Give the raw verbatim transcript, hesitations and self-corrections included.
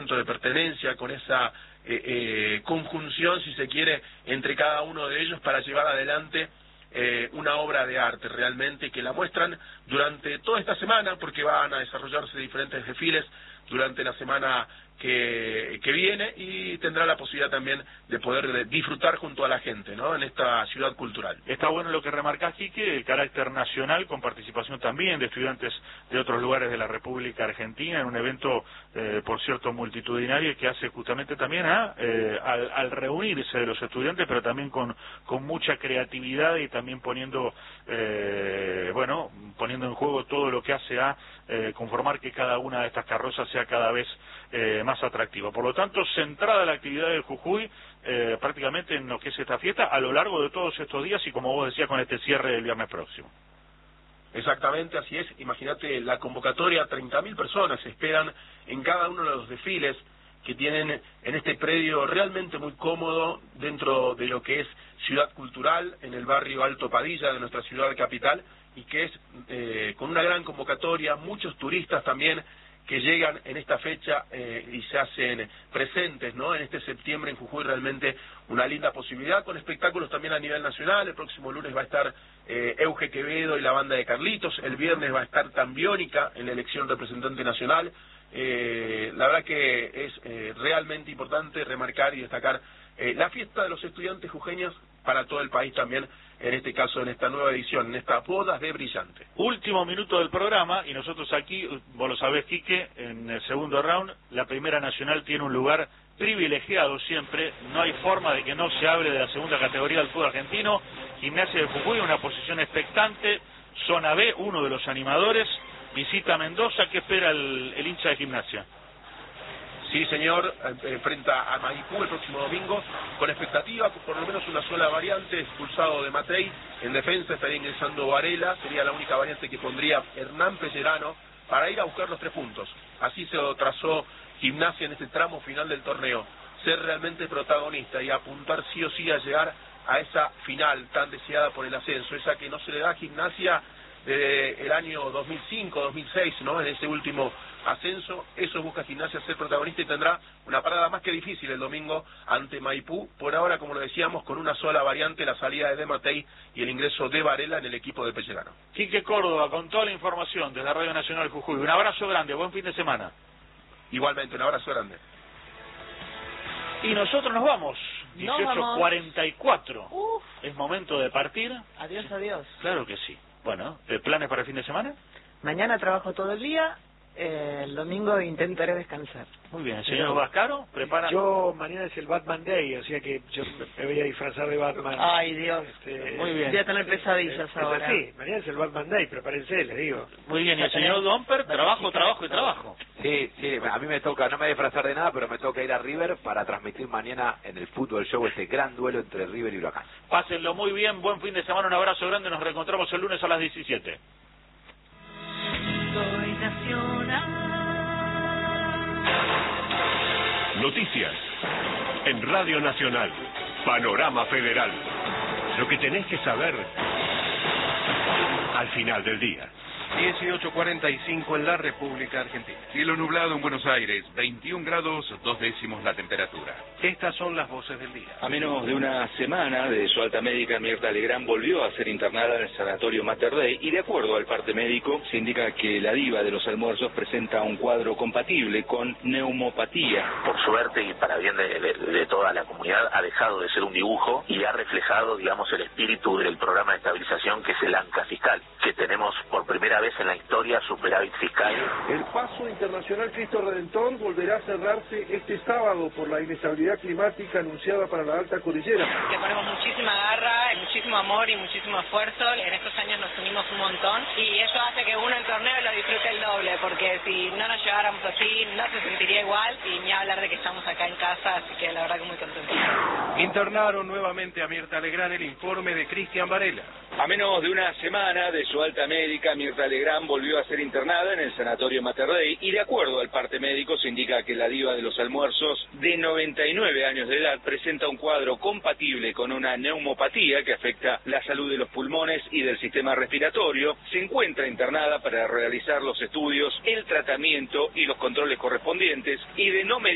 sentimiento de pertenencia, con esa eh, eh, conjunción, si se quiere, entre cada uno de ellos para llevar adelante eh, una obra de arte realmente, que la muestran durante toda esta semana, porque van a desarrollarse diferentes desfiles durante la semana que, que viene, y tendrá la posibilidad también de poder disfrutar junto a la gente, ¿no?, en esta ciudad cultural. Está bueno lo que remarcás, Quique, el carácter nacional, con participación también de estudiantes de otros lugares de la República Argentina, en un evento, eh, por cierto, multitudinario, que hace justamente también a, eh, al, al reunirse de los estudiantes, pero también con, con mucha creatividad y también poniendo, eh, bueno, poniendo en juego todo lo que hace a eh, conformar que cada una de estas carrozas sea cada vez eh, más atractiva. Por lo tanto, centrada la actividad del Jujuy eh, prácticamente en lo que es esta fiesta a lo largo de todos estos días, y como vos decías, con este cierre del viernes próximo. Exactamente, así es. Imagínate la convocatoria, treinta mil personas se esperan en cada uno de los desfiles que tienen en este predio realmente muy cómodo dentro de lo que es Ciudad Cultural, en el barrio Alto Padilla de nuestra ciudad capital, y que es eh, con una gran convocatoria, muchos turistas también que llegan en esta fecha eh, y se hacen presentes, ¿no?, en este septiembre en Jujuy. Realmente una linda posibilidad, con espectáculos también a nivel nacional. El próximo lunes va a estar eh, Euge Quevedo y la banda de Carlitos, el viernes va a estar Tambiónica en la elección representante nacional. Eh, la verdad que es eh, realmente importante remarcar y destacar eh, la fiesta de los estudiantes jujeños para todo el país también, en este caso, en esta nueva edición, en esta Bodas de Brillante. Último minuto del programa, y nosotros aquí, vos lo sabés, Quique, en el segundo round, la Primera Nacional tiene un lugar privilegiado siempre. No hay forma de que no se hable de la segunda categoría del fútbol argentino. Gimnasia de Jujuy, una posición expectante. Zona B, uno de los animadores. Visita Mendoza. ¿Qué espera el, el hincha de Gimnasia? Sí, señor, eh, frente a Maipú el próximo domingo, con expectativa, por lo menos una sola variante, expulsado de Matei. En defensa estaría ingresando Varela, sería la única variante que pondría Hernán Pellerano para ir a buscar los tres puntos. Así se lo trazó Gimnasia en este tramo final del torneo, ser realmente protagonista y apuntar sí o sí a llegar a esa final tan deseada por el ascenso, esa que no se le da a Gimnasia desde el año dos mil cinco, dos mil seis, ¿no?, en ese último ascenso. Eso busca Gimnasia, ser protagonista, y tendrá una parada más que difícil el domingo ante Maipú. Por ahora, como lo decíamos, con una sola variante, la salida de De Matei y el ingreso de Varela en el equipo de Pellerano. Quique Córdoba, con toda la información desde Radio Nacional Jujuy. Un abrazo grande, buen fin de semana. Igualmente, un abrazo grande. Y nosotros nos vamos, dieciocho cuarenta y cuatro. Uf. Es momento de partir. Adiós, adiós. Claro que sí. Bueno, ¿planes para el fin de semana? Mañana trabajo todo el día, eh, el domingo intentaré descansar. Muy bien, señor Vascaro, prepara. Yo, mañana es el Batman Day, o sea que yo me voy a disfrazar de Batman. Ay, Dios. Este, Muy bien. Voy a tener pesadillas eh, ahora. Sí, mañana es el Batman Day, prepárense, les digo. Muy bien, y el señor Domper, trabajo, trabajo y trabajo. Sí, sí, a mí me toca, no me voy a disfrazar de nada, pero me toca ir a River para transmitir mañana en el Fútbol Show este gran duelo entre River y Huracán. Pásenlo muy bien, buen fin de semana, un abrazo grande, nos reencontramos el lunes a las diecisiete. Soy nacional. Noticias en Radio Nacional, Panorama Federal. Lo que tenés que saber al final del día. dieciocho cuarenta y cinco en la República Argentina. Cielo nublado en Buenos Aires, veintiún grados, dos décimos la temperatura. Estas son las voces del día. A menos de una semana de su alta médica, Mirta Legrand volvió a ser internada en el sanatorio Mater Dei y de acuerdo al parte médico se indica que la diva de los almuerzos presenta un cuadro compatible con neumopatía. Por suerte y para bien de, de, de toda la comunidad, ha dejado de ser un dibujo y ha reflejado, digamos, el espíritu del programa de estabilización, que es el ANCA fiscal, que tenemos por primera vez en la historia superávit fiscal. El paso internacional Cristo Redentor volverá a cerrarse este sábado por la inestabilidad climática anunciada para la alta cordillera. Le ponemos muchísima garra, muchísimo amor y muchísimo esfuerzo. En estos años nos unimos un montón y eso hace que uno el torneo lo disfrute el doble, porque si no nos lleváramos así no se sentiría igual, y ni hablar de que estamos acá en casa, así que la verdad que muy contento. Internaron nuevamente a Mirta Legrand, el informe de Cristian Varela. A menos de una semana de su alta médica, Mirta Legrand volvió a ser internada en el sanatorio Mater Dei y de acuerdo al parte médico se indica que la diva de los almuerzos, de noventa y nueve años de edad, presenta un cuadro compatible con una neumopatía que afecta la salud de los pulmones y del sistema respiratorio. Se encuentra internada para realizar los estudios, el tratamiento y los controles correspondientes, y de no